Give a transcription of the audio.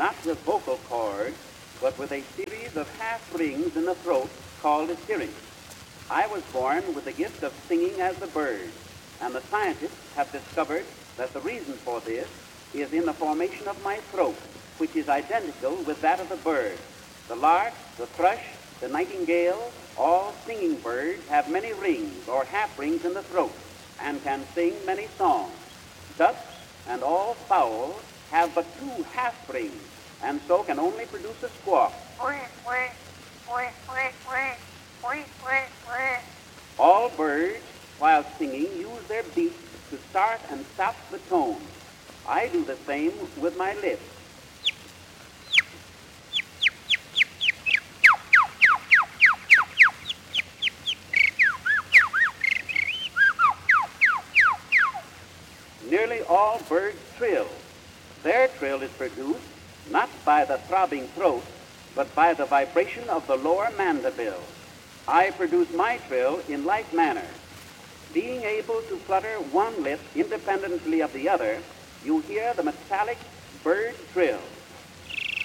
not with vocal cords, but with a series of half rings in the throat called a syrinx. I was born with the gift of singing as the bird, and the scientists have discovered that the reason for this is in the formation of my throat, which is identical with that of the bird. The lark, the thrush, the nightingale, all singing birds have many rings or half rings in the throat and can sing many songs. Ducks and all fowls have but two half rings and so can only produce a squawk. All birds, while singing, use their beaks to start and stop the tone. I do the same with my lips. Nearly all birds trill. Their trill is produced not by the throbbing throat, but by the vibration of the lower mandible. I produce my trill in like manner. Being able to flutter one lip independently of the other, you hear the metallic bird trill.